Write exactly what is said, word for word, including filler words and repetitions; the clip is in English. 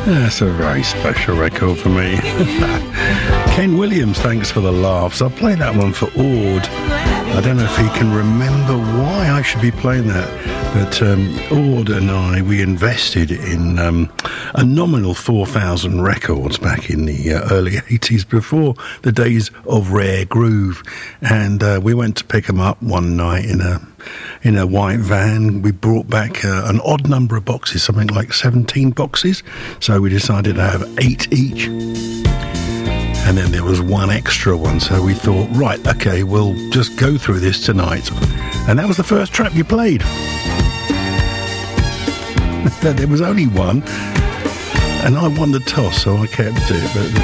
That's a very special record for me. Ken Williams, Thanks for the Laughs. I'll play that one for Ord. I don't know if he can remember why I should be playing that, but um, Ord and I, we invested in um, a nominal four thousand records back in the uh, early eighties, before the days of Rare Groove, and uh, we went to pick them up one night in a in a white van. We brought back uh, an odd number of boxes, something like seventeen boxes, so we decided to have eight each. And then there was one extra one, so we thought, right, okay, we'll just go through this tonight. And that was the first track you played. There was only one, and I won the toss, so I kept it. But